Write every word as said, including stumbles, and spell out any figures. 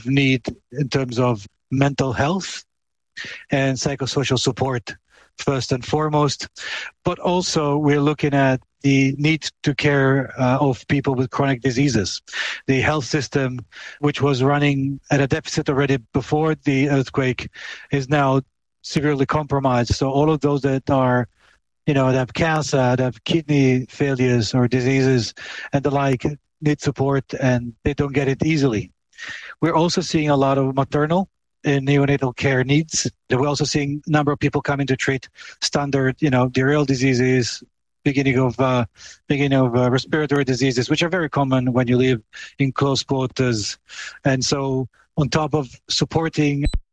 need in terms of mental health and psychosocial support, first and foremost. But also we're looking at the need to care uh, of people with chronic diseases. The health system, which was running at a deficit already before the earthquake, is now severely compromised. So all of those that are, you know, that have cancer, that have kidney failures or diseases and the like need support, and they don't get it easily. We're also seeing a lot of maternal and neonatal care needs. We're also seeing a number of people coming to treat standard, you know, diarrheal diseases, beginning of uh, beginning of uh, respiratory diseases, which are very common when you live in close quarters. And so on top of supporting